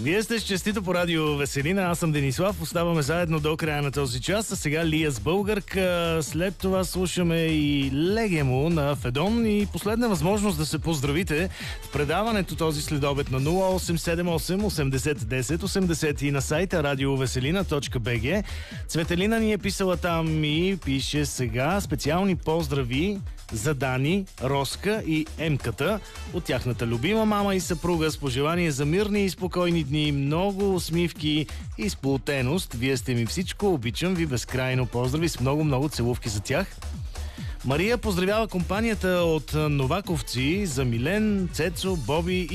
Вие сте с Честито по радио Веселина, аз съм Денислав, оставаме заедно до края на този час, а сега Лия с Българка, след това слушаме и Легемо на Федон и последна възможност да се поздравите в предаването този следобед на 0878 80 10 80 и на сайта radioveselina.bg. Цветелина ни е писала там и пише сега специални поздрави за Дани, Роска и Емката от тяхната любима мама и съпруга с пожелание за мирни и спокойни дни, много усмивки и сплотеност. Вие сте ми всичко, обичам ви безкрайно. Поздрави с много целувки за тях. Мария поздравява компанията от Новаковци за Милен, Цецо, Боби